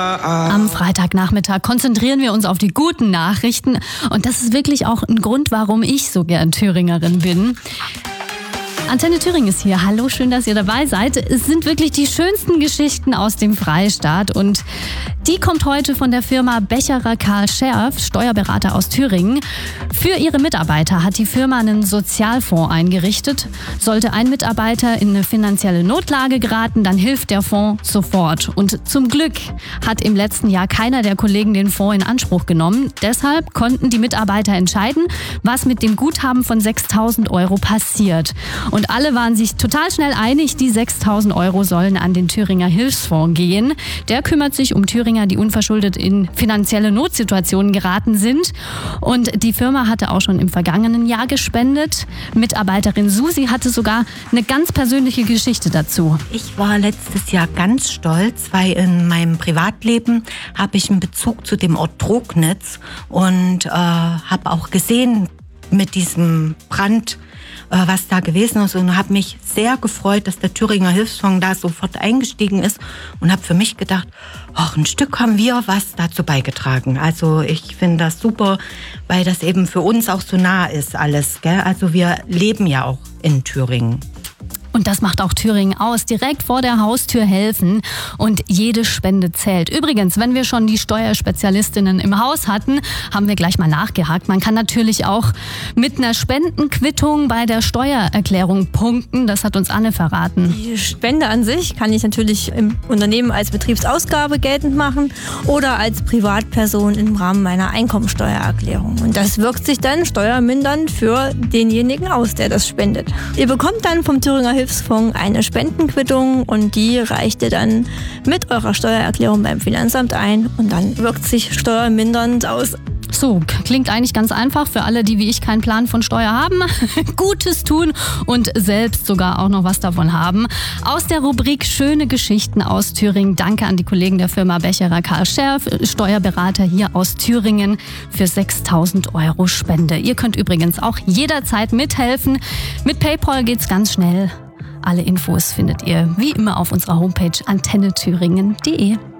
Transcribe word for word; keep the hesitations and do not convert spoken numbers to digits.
Am Freitagnachmittag konzentrieren wir uns auf die guten Nachrichten. Und das ist wirklich auch ein Grund, warum ich so gern Thüringerin bin. Antenne Thüringen ist hier. Hallo, schön, dass ihr dabei seid. Es sind wirklich die schönsten Geschichten aus dem Freistaat und die kommt heute von der Firma Becherer Karl Scherf, Steuerberater aus Thüringen. Für ihre Mitarbeiter hat die Firma einen Sozialfonds eingerichtet. Sollte ein Mitarbeiter in eine finanzielle Notlage geraten, dann hilft der Fonds sofort. Und zum Glück hat im letzten Jahr keiner der Kollegen den Fonds in Anspruch genommen. Deshalb konnten die Mitarbeiter entscheiden, was mit dem Guthaben von sechstausend Euro passiert. Und alle waren sich total schnell einig, die sechstausend Euro sollen an den Thüringer Hilfsfonds gehen. Der kümmert sich um Thüringer, die unverschuldet in finanzielle Notsituationen geraten sind. Und die Firma hatte auch schon im vergangenen Jahr gespendet. Mitarbeiterin Susi hatte sogar eine ganz persönliche Geschichte dazu. Ich war letztes Jahr ganz stolz, weil in meinem Privatleben habe ich einen Bezug zu dem Ort Trognitz und äh, habe auch gesehen mit diesem Brand, was da gewesen ist, und habe mich sehr gefreut, dass der Thüringer Hilfsfonds da sofort eingestiegen ist und habe für mich gedacht, ach, ein Stück haben wir was dazu beigetragen. Also ich finde das super, weil das eben für uns auch so nah ist alles, gell? Also wir leben ja auch in Thüringen. Und das macht auch Thüringen aus. Direkt vor der Haustür helfen und jede Spende zählt. Übrigens, wenn wir schon die Steuerspezialistinnen im Haus hatten, haben wir gleich mal nachgehakt. Man kann natürlich auch mit einer Spendenquittung bei der Steuererklärung punkten. Das hat uns Anne verraten. Die Spende an sich kann ich natürlich im Unternehmen als Betriebsausgabe geltend machen oder als Privatperson im Rahmen meiner Einkommensteuererklärung. Und das wirkt sich dann steuermindernd für denjenigen aus, der das spendet. Ihr bekommt dann vom Thüringer Hilfsfonds eine Spendenquittung und die reicht ihr dann mit eurer Steuererklärung beim Finanzamt ein und dann wirkt sich steuermindernd aus. So, klingt eigentlich ganz einfach für alle, die wie ich keinen Plan von Steuer haben. Gutes tun und selbst sogar auch noch was davon haben. Aus der Rubrik Schöne Geschichten aus Thüringen. Danke an die Kollegen der Firma Becherer Karl Scherf, Steuerberater hier aus Thüringen für sechstausend Euro Spende. Ihr könnt übrigens auch jederzeit mithelfen. Mit PayPal geht's ganz schnell. Alle Infos findet ihr wie immer auf unserer Homepage antenne thüringen punkt de.